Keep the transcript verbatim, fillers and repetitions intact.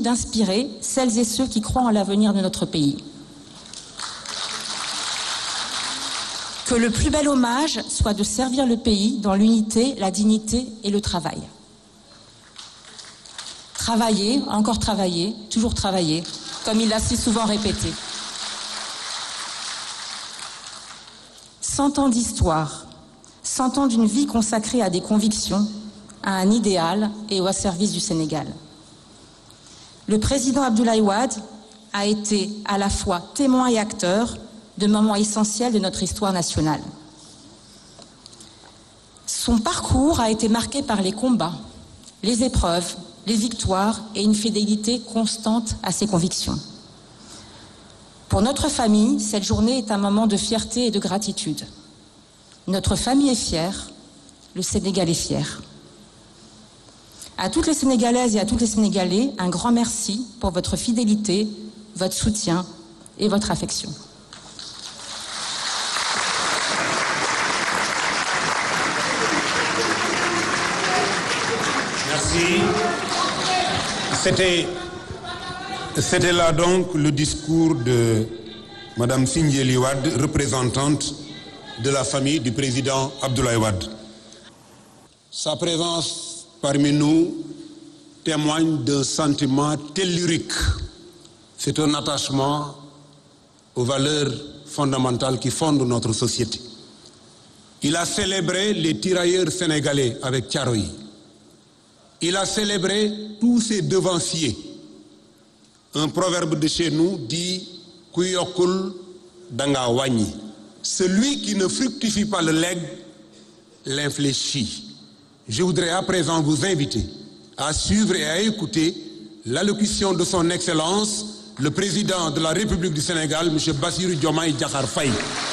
d'inspirer celles et ceux qui croient en l'avenir de notre pays. Que le plus bel hommage soit de servir le pays dans l'unité, la dignité et le travail. Travailler, encore travailler, toujours travailler, comme il l'a si souvent répété. Cent ans d'histoire, cent ans d'une vie consacrée à des convictions, à un idéal et au service du Sénégal. Le président Abdoulaye Wade a été à la fois témoin et acteur de moments essentiels de notre histoire nationale. Son parcours a été marqué par les combats, les épreuves, les victoires et une fidélité constante à ses convictions. Pour notre famille, cette journée est un moment de fierté et de gratitude. Notre famille est fière, le Sénégal est fier. À toutes les Sénégalaises et à tous les Sénégalais, un grand merci pour votre fidélité, votre soutien et votre affection. Merci. C'était, c'était là donc le discours de Madame Sindiély Wade, représentante de la famille du président Abdoulaye Wade. Sa présence parmi nous témoigne d'un sentiment tellurique. C'est un attachement aux valeurs fondamentales qui fondent notre société. Il a célébré les tirailleurs sénégalais avec Thiaroye. Il a célébré tous ses devanciers. Un proverbe de chez nous dit « Kuyokul danga wani ». Celui qui ne fructifie pas le legs l'infléchit. Je voudrais à présent vous inviter à suivre et à écouter l'allocution de son Excellence, le président de la République du Sénégal, M. Bassirou Diomaye Diakhar Faye.